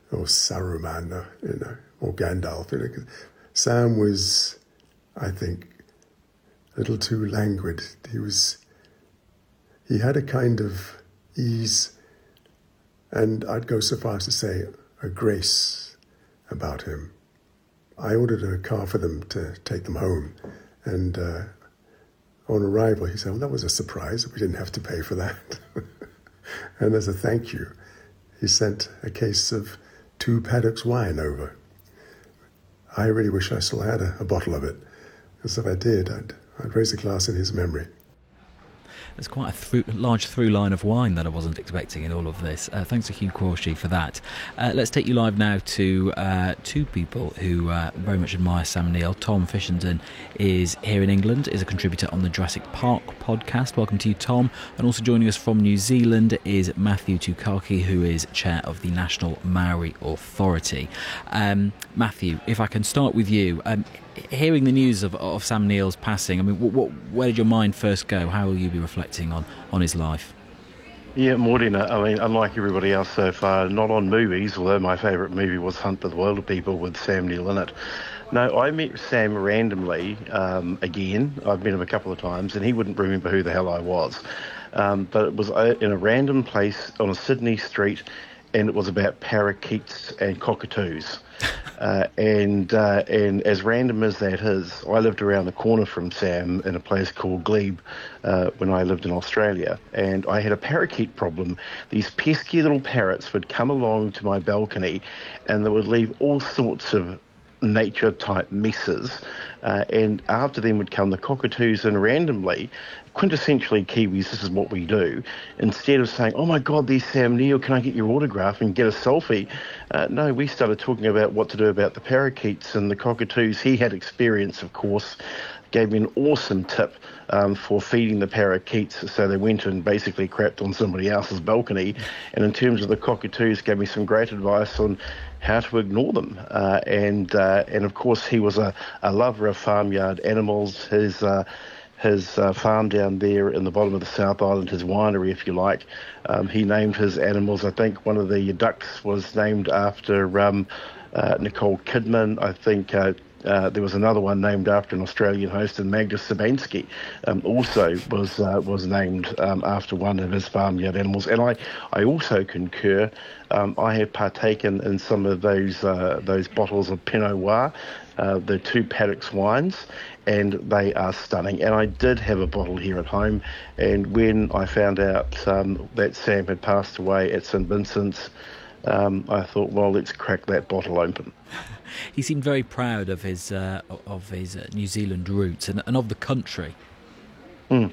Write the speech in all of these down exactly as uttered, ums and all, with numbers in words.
or Saruman, uh, you know, or Gandalf. You know, 'cause Sam was, I think, a little too languid. He was, he had a kind of ease, and I'd go so far as to say a grace about him. I ordered a car for them to take them home, and uh, on arrival he said, well, that was a surprise. We didn't have to pay for that. And as a thank you, he sent a case of two Paddock's wine over. I really wish I still had a, a bottle of it, because if I did, I'd, I'd raise a glass in his memory. There's quite a through, large through line of wine that I wasn't expecting in all of this. Uh, thanks to Hugh Quashie for that. Uh, let's take you live now to uh, two people who uh, very much admire Sam Neill. Tom Fishenden is here in England, is a contributor on the Jurassic Park podcast. Welcome to you, Tom. And also joining us from New Zealand is Matthew Tukaki, who is chair of the National Maori Authority. Um, Matthew, if I can start with you. Um, Hearing the news of, of Sam Neill's passing, I mean, what, what, where did your mind first go? How will you be reflecting on, on his life? Yeah, Morena, I mean, unlike everybody else so far, not on movies, although my favourite movie was Hunt for the Wilderpeople with Sam Neill in it. No, I met Sam randomly um, again. I've met him a couple of times, and he wouldn't remember who the hell I was. Um, but it was in a random place on a Sydney street, and it was about parakeets and cockatoos. Uh, and uh, and as random as that is, I lived around the corner from Sam in a place called Glebe uh, when I lived in Australia, and I had a parakeet problem. These pesky little parrots would come along to my balcony, and they would leave all sorts of nature-type messes, uh, and after them would come the cockatoos, and randomly, quintessentially Kiwis, this is what we do. Instead of saying, oh my God, there's Sam Neill, can I get your autograph and get a selfie? Uh, no, we started talking about what to do about the parakeets and the cockatoos. He had experience, of course, gave me an awesome tip um, for feeding the parakeets, so they went and basically crapped on somebody else's balcony. And in terms of the cockatoos, gave me some great advice on how to ignore them. Uh, and uh, and of course, he was a, a lover of farmyard animals. His uh, his uh, farm down there in the bottom of the South Island, his winery, if you like, um, he named his animals. I think one of the ducks was named after um, uh, Nicole Kidman. I think uh, uh, there was another one named after an Australian host, and Magda Sabansky um, also was uh, was named um, after one of his farmyard animals. And I, I also concur. Um, I have partaken in some of those uh, those bottles of Pinot Noir, uh, the two Paddock's wines, and they are stunning. And I did have a bottle here at home, and when I found out um, that Sam had passed away at St Vincent's, um, I thought, well, let's crack that bottle open. He seemed very proud of his uh, of his uh, New Zealand roots and, and of the country. Mm.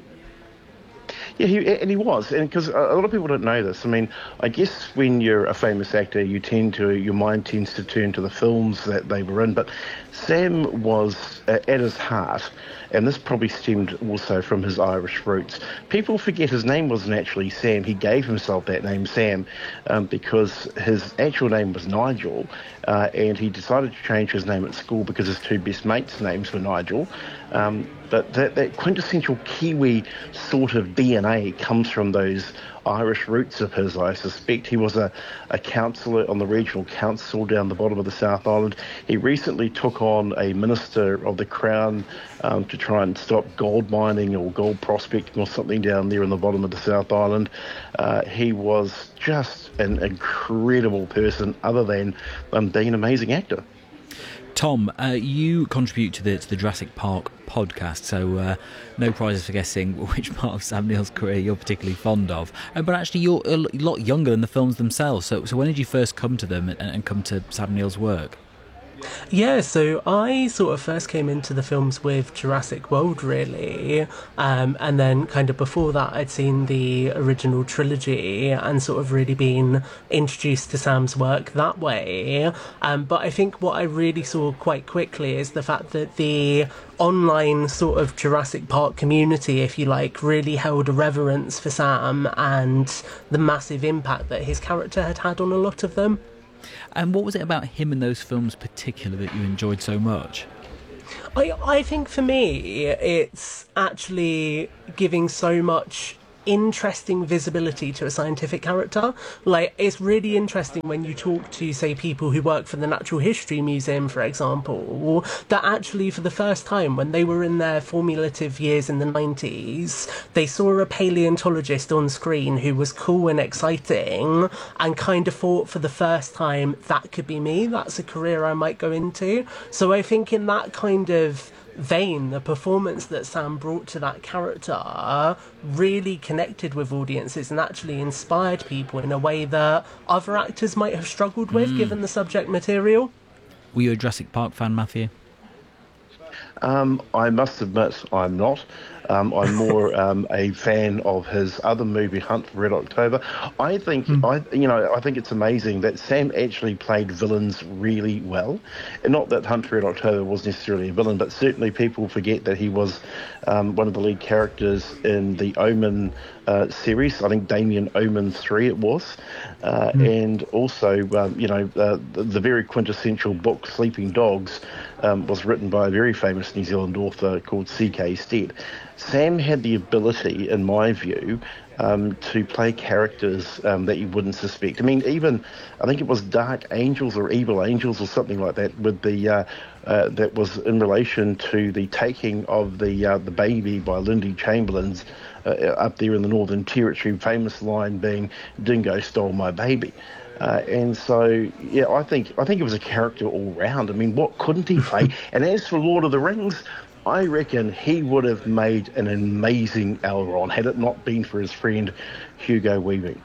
Yeah, he, and he was, and because a lot of people don't know this. I mean, I guess when you're a famous actor, you tend to your mind tends to turn to the films that they were in. But Sam was, uh, at his heart, and this probably stemmed also from his Irish roots. People forget his name wasn't actually Sam. He gave himself that name, Sam, um, because his actual name was Nigel, uh, and he decided to change his name at school because his two best mates' names were Nigel. Um, but that, that quintessential Kiwi sort of D N A comes from those Irish roots of his, I suspect. He was a, a councillor on the regional council down the bottom of the South Island. He recently took on a minister of the Crown um, to try and stop gold mining or gold prospecting or something down there in the bottom of the South Island. Uh, he was just an incredible person, other than um, being an amazing actor. Tom, uh, you contribute to the to the Jurassic Park podcast, so uh, no prizes for guessing which part of Sam Neill's career you're particularly fond of. Uh, but actually, you're a lot younger than the films themselves. So, so when did you first come to them and, and come to Sam Neill's work? Yeah, so I sort of first came into the films with Jurassic World, really, um, and then kind of before that I'd seen the original trilogy and sort of really been introduced to Sam's work that way. Um, but I think what I really saw quite quickly is the fact that the online sort of Jurassic Park community, if you like, really held a reverence for Sam and the massive impact that his character had had on a lot of them. And what was it about him in those films particular that you enjoyed so much? I I think for me, it's actually giving so much interesting visibility to a scientific character. Like, it's really interesting when you talk to, say, people who work for the Natural History Museum, for example, that actually for the first time when they were in their formative years in the nineties, they saw a paleontologist on screen who was cool and exciting and kind of thought for the first time, that could be me, that's a career I might go into. So I think in that kind of vein, the performance that Sam brought to that character really connected with audiences and actually inspired people in a way that other actors might have struggled with, mm. given the subject material. Were you a Jurassic Park fan, Matthew? Um, I must admit I'm not. Um, I'm more um, a fan of his other movie, Hunt for Red October. I think, mm. I you know, I think it's amazing that Sam actually played villains really well. And not that Hunt for Red October was necessarily a villain, but certainly people forget that he was um, one of the lead characters in the Omen uh, series. I think Damien Omen three it was. Uh, mm. And also, um, you know, uh, the, the very quintessential book, Sleeping Dogs, um, was written by a very famous New Zealand author called C K Stead. Sam had the ability, in my view, um, to play characters um, that you wouldn't suspect. I mean, even, I think it was Dark Angels or Evil Angels or something like that, with the uh, uh, that was in relation to the taking of the uh, the baby by Lindy Chamberlain's uh, up there in the Northern Territory, famous line being, "Dingo stole my baby." Uh, and so, yeah, I think I think it was a character all round. I mean, what couldn't he play? And as for Lord of the Rings, I reckon he would have made an amazing Elrond had it not been for his friend Hugo Weaving.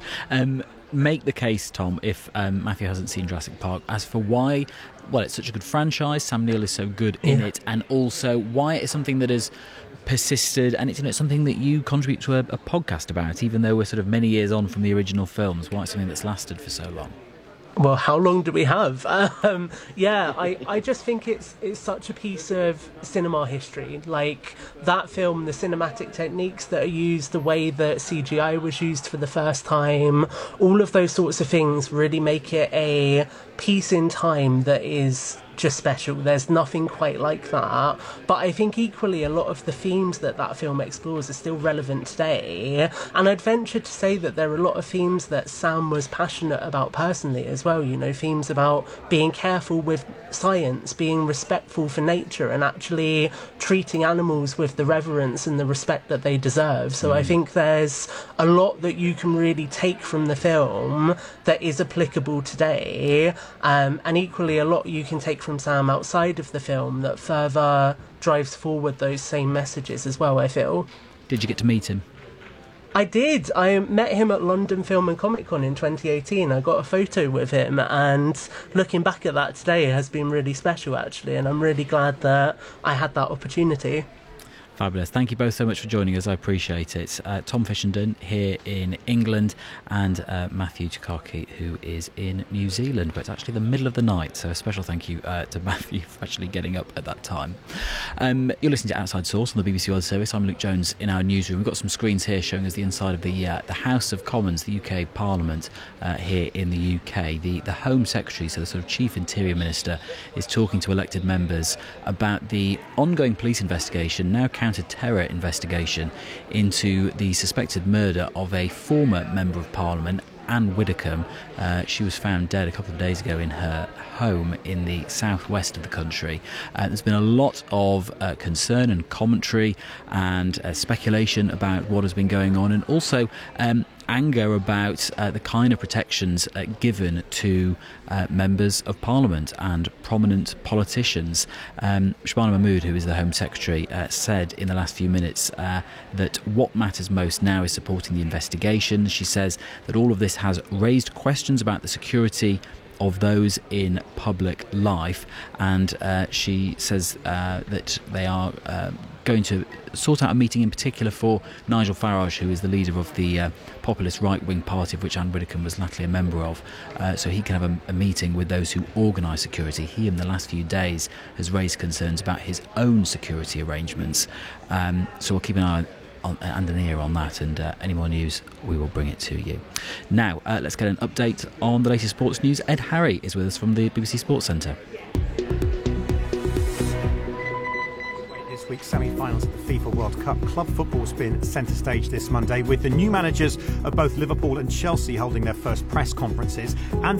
Um, make the case, Tom, if um, Matthew hasn't seen Jurassic Park, as for why, well, it's such a good franchise, Sam Neill is so good in yeah. it, and also why it's something that has persisted, and it's, you know, something that you contribute to a, a podcast about, even though we're sort of many years on from the original films, why it's something that's lasted for so long. Well, how long do we have? Um, yeah, I, I just think it's it's such a piece of cinema history. Like, that film, the cinematic techniques that are used, the way that C G I was used for the first time, all of those sorts of things really make it a piece in time that is just special. There's nothing quite like that. But I think equally a lot of the themes that that film explores are still relevant today. And I'd venture to say that there are a lot of themes that Sam was passionate about personally as well. You know, themes about being careful with science, being respectful for nature, and actually treating animals with the reverence and the respect that they deserve. So mm. I think there's a lot that you can really take from the film that is applicable today. Um, and equally a lot you can take from Sam outside of the film that further drives forward those same messages as well, I feel. Did you get to meet him? I did. I met him at London Film and Comic Con in twenty eighteen. I got a photo with him, and looking back at that today has been really special, actually, and I'm really glad that I had that opportunity. Fabulous. Thank you both so much for joining us. I appreciate it. Uh, Tom Fishenden here in England, and uh, Matthew Chikaki, who is in New Zealand, but it's actually the middle of the night, so a special thank you uh, to Matthew for actually getting up at that time. Um, you're listening to Outside Source on the B B C World Service. I'm Luke Jones in our newsroom. We've got some screens here showing us the inside of the uh, the House of Commons, the U K Parliament uh, here in the U K. The, the Home Secretary, so the sort of Chief Interior Minister, is talking to elected members about the ongoing police investigation, now counter-terror investigation, into the suspected murder of a former Member of Parliament, Anne Widdecombe. Uh, she was found dead a couple of days ago in her home in the southwest of the country. Uh, there's been a lot of uh, concern and commentary and uh, speculation about what has been going on, and also um, anger about uh, the kind of protections uh, given to uh, members of Parliament and prominent politicians. Um, Shabana Mahmood, who is the Home Secretary, uh, said in the last few minutes uh, that what matters most now is supporting the investigation. She says that all of this has raised questions about the security of those in public life, and uh, she says uh, that they are uh, going to sort out a meeting in particular for Nigel Farage, who is the leader of the uh, populist right-wing party of which Anne Widdecombe was latterly a member of, uh, so he can have a, a meeting with those who organise security. He, in the last few days, has raised concerns about his own security arrangements, um, so we'll keep an eye on and an ear on that, and uh, any more news we will bring it to you. Now uh, let's get an update on the latest sports news. Ed Harry is with us from the B B C Sports Centre. this week's semi-finals of the FIFA World Cup. Club football's been centre stage this Monday, with the new managers of both Liverpool and Chelsea holding their first press conferences, and